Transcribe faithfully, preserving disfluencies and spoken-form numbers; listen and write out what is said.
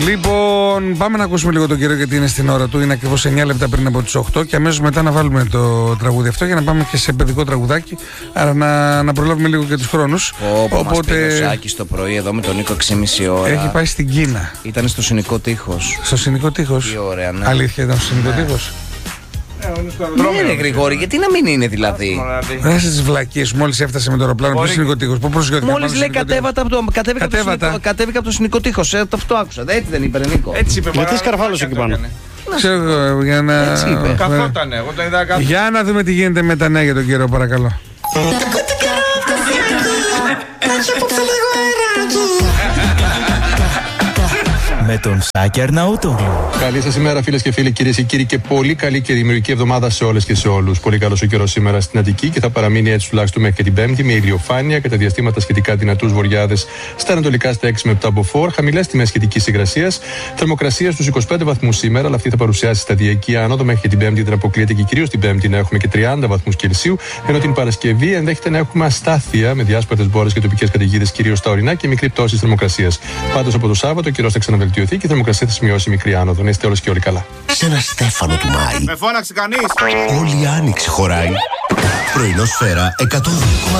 Λοιπόν, πάμε να ακούσουμε λίγο τον κύριο γιατί είναι στην ώρα του. Είναι ακριβώς εννιά λεπτά πριν από τις οκτώ και αμέσως μετά να βάλουμε το τραγούδι αυτό για να πάμε και σε παιδικό τραγουδάκι. Άρα να, να προλάβουμε λίγο και τους χρόνους. Όπο, οπότε. Μας πήγε ο Σάκης το πρωί εδώ με τον Νίκο έξι και μισή ώρα. Έχει πάει στην Κίνα. Ήταν στο Συνικό Τείχος. Στο Συνικό Τείχος. Τι ωραία, ναι. Αλήθεια ήταν στο Συνικό ναι. Τείχος. Ναι, ρε Γρηγόρη, γιατί να μην είναι δηλαδή. Δεν είσαι τις βλακίες, μόλις έφτασε με το αεροπλάνο. Ποιος είναι Συνικό Τείχος, πού προσγειώθηκε. Μόλις λέει κατέβηκα από το Συνικό Τείχος. Αυτό άκουσα. Έτσι δεν είπε, Νίκο. Έτσι είπε. Γιατί σκαρφάλωσε εκεί πάνω. Ξέρω, για να. Καθότανε, εγώ το είδα κάτω. Για να δούμε τι γίνεται με τα νέα για τον κύριο, παρακαλώ. Με τον Σάκη Αρναούτογλου. Καλή σας ημέρα, φίλες και φίλοι, κυρίες και κύριοι, και πολύ καλή και δημιουργική εβδομάδα σε όλες και σε όλους. Πολύ καλός ο καιρός σήμερα στην Αττική και θα παραμείνει έτσι τουλάχιστον μέχρι και την Πέμπτη με ηλιοφάνεια και τα διαστήματα σχετικά δυνατούς βοριάδες στα ανατολικά στα έξι με επτά μποφόρ, χαμηλές τιμές σχετικής υγρασίας, θερμοκρασία στους είκοσι πέντε βαθμούς σήμερα, αλλά αυτή θα παρουσιάσει σταδιακή άνοδο μέχρι και την Πέμπτη. Δεν αποκλείεται και κυρίως την Πέμπτη να έχουμε και τριάντα βαθμούς Κελσίου, ενώ την Παρασκευή ενδέχεται να έχουμε αστάθεια με διάσπαρτες μπόρες και τοπικές καταιγίδες κυρίως στα ορεινά και μικρή πτώση θερμοκρασίας. Πάντως από το Σάββατο ο καιρός θα ξαναβελτιωθεί και η θερμοκρασία θα σημειώσει μικρή άνοδο. Να είστε όλες και όλοι καλά. Σε ένα Στέφανο του Μάη. Με φώναξε κανείς. Όλη η άνοιξη χωράει. Πρωινό Σφαίρα εκατόν δύο.